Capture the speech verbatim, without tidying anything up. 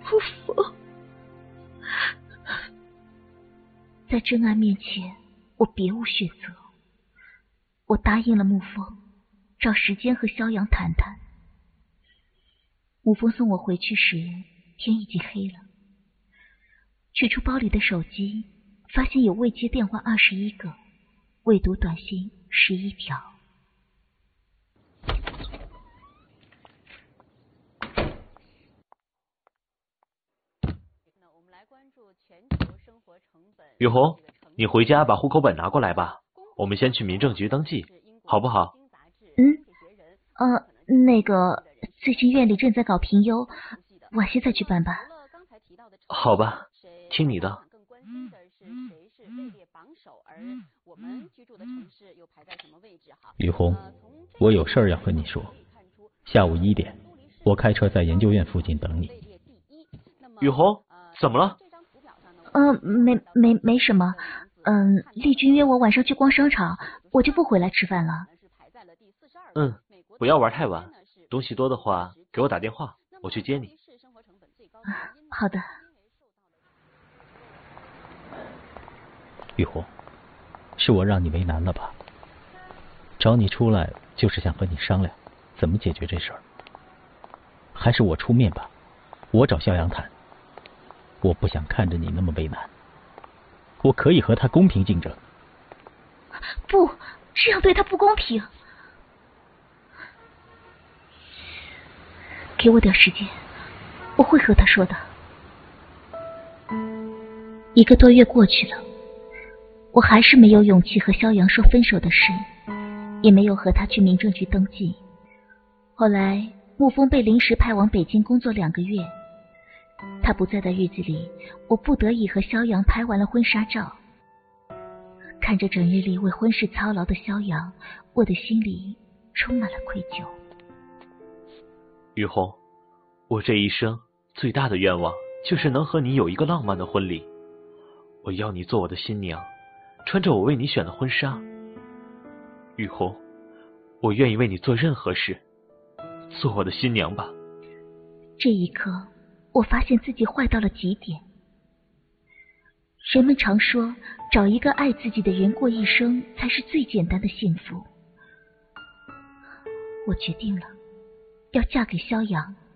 沐风，在真爱面前，我别无选择。我答应了沐风，找时间和萧阳谈谈。沐风送我回去时，天已经黑了。取出包里的手机，发现有未接电话二十一个，未读短信十一条。 雨虹，你回家把户口本拿过来吧，我们先去民政局登记，好不好？ 嗯，呃，那个，最近院里正在搞评优，晚些再去办吧。 好吧，听你的。 雨虹，我有事儿要和你说。下午一点，我开车在研究院附近等你。 雨虹，怎么了？ 嗯、呃，没没没什么。嗯，丽君约我晚上去逛商场，我就不回来吃饭了。 嗯，不要玩太晚，东西多的话给我打电话，我去接你。 啊，好的。 雨虹，是我让你为难了吧？找你出来就是想和你商量怎么解决这事儿，还是我出面吧，我找萧阳谈。我不想看着你那么为难，我可以和他公平竞争。 不，这样对他不公平。给我点时间，我会和他说的。一个多月过去了，我还是没有勇气和萧阳说分手的事，也没有和他去民政局登记。后来沐风被临时派往北京工作两个月，他不在的日子里，我不得已和萧阳拍完了婚纱照。看着整日里为婚事操劳的萧阳，我的心里充满了愧疚。 雨虹，我这一生最大的愿望就是能和你有一个浪漫的婚礼。我要你做我的新娘，穿着我为你选的婚纱。雨虹，我愿意为你做任何事，做我的新娘吧。 这一刻，我发现自己坏到了极点。人们常说，找一个爱自己的人过一生才是最简单的幸福。我决定了，要嫁给萧阳。